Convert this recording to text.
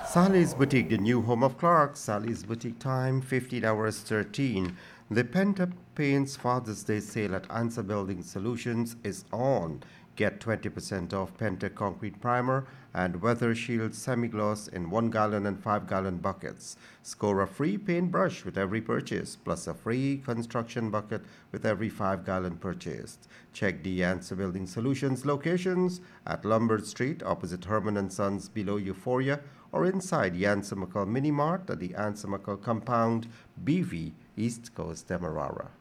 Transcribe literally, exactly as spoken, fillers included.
Sally's Boutique, the new home of Clark. Sally's Boutique time, fifteen hours thirteen. The Penta Paints Father's Day sale at Answer Building Solutions is on. Get twenty percent off Penta Concrete Primer and Weather Shield Semi-Gloss in one gallon and five gallon buckets. Score a free paintbrush with every purchase, plus a free construction bucket with every five gallon purchased. Check the Answer Building Solutions locations at Lombard Street, opposite Herman and Sons below Euphoria, or inside the Answer McCall Mini Mart at the Answer McCall Compound, B V, East Coast, Demerara.